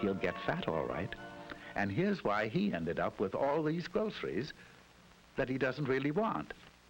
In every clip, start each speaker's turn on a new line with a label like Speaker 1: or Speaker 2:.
Speaker 1: he'll get fat all right. And here's why he ended up with all these groceries that he doesn't really want.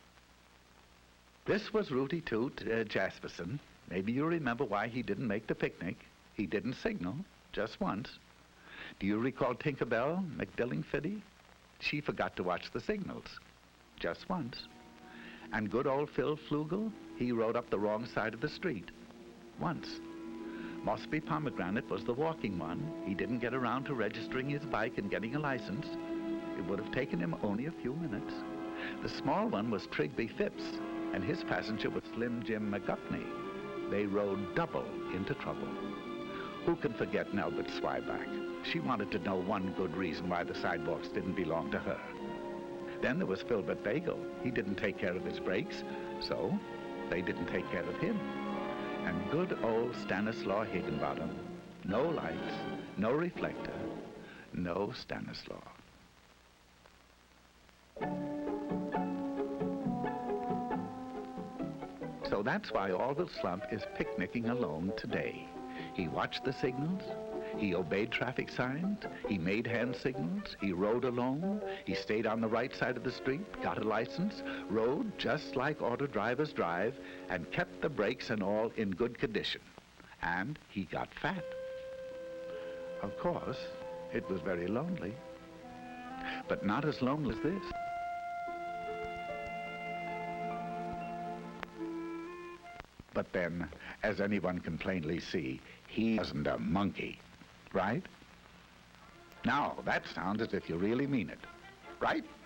Speaker 1: This was Rooty Toot Jasperson. Maybe you remember why he didn't make the picnic. He didn't signal, just once. Do you recall Tinkerbell McDillingfiddy? She forgot to watch the signals, just once. And good old Phil Flugel, he rode up the wrong side of the street, once. Mosby Pomegranate was the walking one. He didn't get around to registering his bike and getting a license. It would have taken him only a few minutes. The small one was Trigby Phipps, and his passenger was Slim Jim McGupney. They rode double into trouble. Who can forget Nelbert Swyback? She wanted to know one good reason why the sidewalks didn't belong to her. Then there was Filbert Bagel. He didn't take care of his brakes, so they didn't take care of him. And good old Stanislaw Higginbottom. No lights, no reflector, no Stanislaw. So that's why Orville Slump is picnicking alone today. He watched the signals, he obeyed traffic signs, he made hand signals, he rode alone, he stayed on the right side of the street, got a license, rode just like auto drivers drive, and kept the brakes and all in good condition. And he got fat. Of course, it was very lonely, but not as lonely as this. But then, as anyone can plainly see, he wasn't a monkey, right? Now, that sounds as if you really mean it, right?